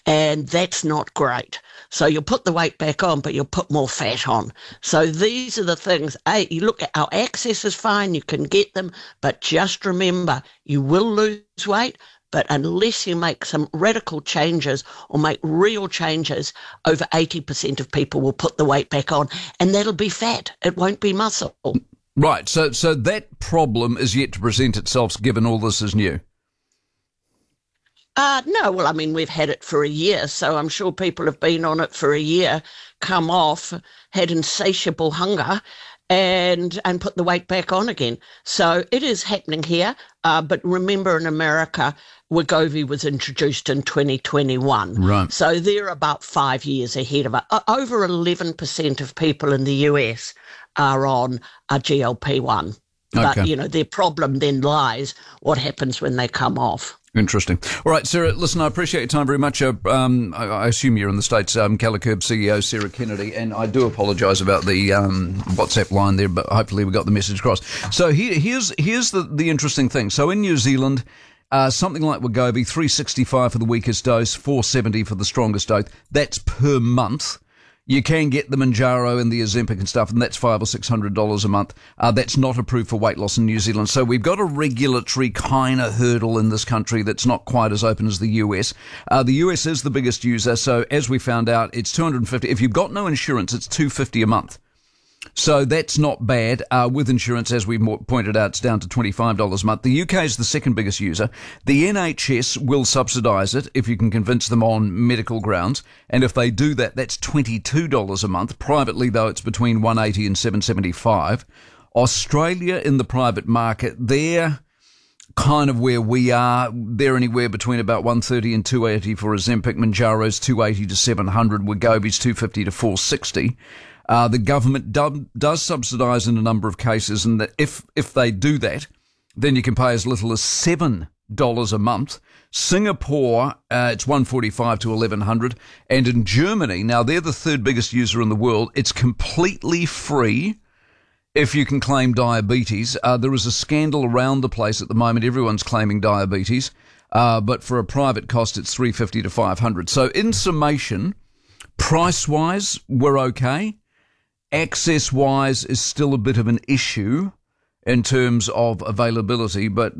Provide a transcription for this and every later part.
and that's not great. So you'll put the weight back on, but you'll put more fat on. So these are the things. You look at our access is fine, you can get them, but just remember, you will lose weight, but unless you make some radical changes or make real changes, over 80% of people will put the weight back on, and that'll be fat. It won't be muscle. Right, so that problem is yet to present itself, given all this is new. No, well, I mean, we've had it for a year, so I'm sure people have been on it for a year, come off, had insatiable hunger, and put the weight back on again. So it is happening here, but remember in America, Wegovy was introduced in 2021. Right. So they're about 5 years ahead of us. Over 11% of people in the US are on a GLP-1. But, Okay. their problem then lies what happens when they come off. Interesting. All right, Sarah, listen, I appreciate your time very much. I assume you're in the States. Calicurb CEO Sarah Kennedy, and I do apologise about the WhatsApp line there, but hopefully we got the message across. So here's the interesting thing. So in New Zealand, something like Wegovy, $365 for the weakest dose, $470 for the strongest dose. That's per month. You can get the Mounjaro and the Ozempic and stuff, and that's $500 or $600 a month. That's not approved for weight loss in New Zealand. So we've got a regulatory kind of hurdle in this country that's not quite as open as the US. The US is the biggest user. So as we found out, it's $250. If you've got no insurance, it's $250 a month. So that's not bad. With insurance, as we pointed out, it's down to $25 a month. The UK is the second biggest user. The NHS will subsidise it if you can convince them on medical grounds. And if they do that, that's $22 a month. Privately, though, it's between $180 and $775. Australia in the private market, they're kind of where we are. They're anywhere between about $130 and $280 for Ozempic. Mounjaro's $280 to $700. Wegovy's $250 to $460. The government does subsidise in a number of cases, and that if they do that, then you can pay as little as $7 a month. Singapore, it's $145 to $1,100. And in Germany, now they're the third biggest user in the world, it's completely free if you can claim diabetes. There is a scandal around the place at the moment. Everyone's claiming diabetes. But for a private cost, it's $350 to $500. So in summation, price-wise, we're okay. Access-wise is still a bit of an issue in terms of availability, but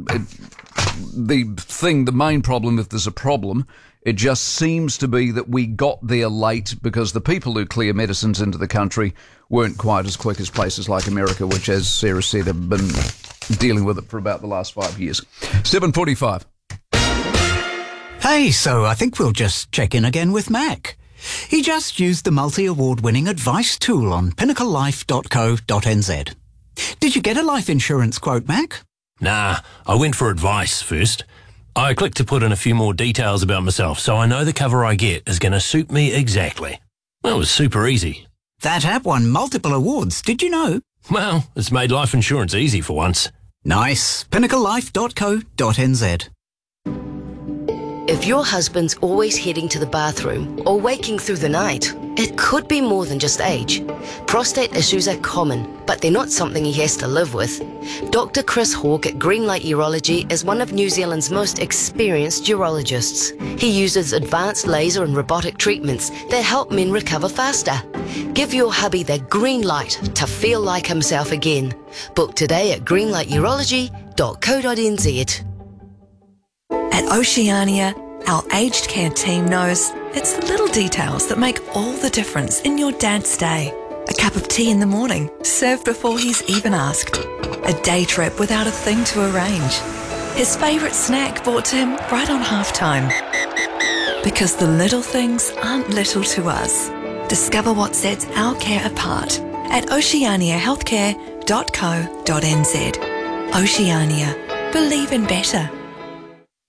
the main problem, if there's a problem, it just seems to be that we got there late because the people who clear medicines into the country weren't quite as quick as places like America, which, as Sarah said, have been dealing with it for about the last 5 years. 7:45. Hey, so I think we'll just check in again with Mac. He just used the multi-award-winning advice tool on pinnaclelife.co.nz. Did you get a life insurance quote, Mac? Nah, I went for advice first. I clicked to put in a few more details about myself so I know the cover I get is going to suit me exactly. Well, it was super easy. That app won multiple awards, did you know? Well, it's made life insurance easy for once. Nice. pinnaclelife.co.nz. If your husband's always heading to the bathroom or waking through the night, it could be more than just age. Prostate issues are common, but they're not something he has to live with. Dr. Chris Hawke at Greenlight Urology is one of New Zealand's most experienced urologists. He uses advanced laser and robotic treatments that help men recover faster. Give your hubby the green light to feel like himself again. Book today at greenlighturology.co.nz. At Oceania, our aged care team knows it's the little details that make all the difference in your dad's day. A cup of tea in the morning, served before he's even asked. A day trip without a thing to arrange. His favourite snack brought to him right on halftime. Because the little things aren't little to us. Discover what sets our care apart at oceaniahealthcare.co.nz. Oceania. Believe in better.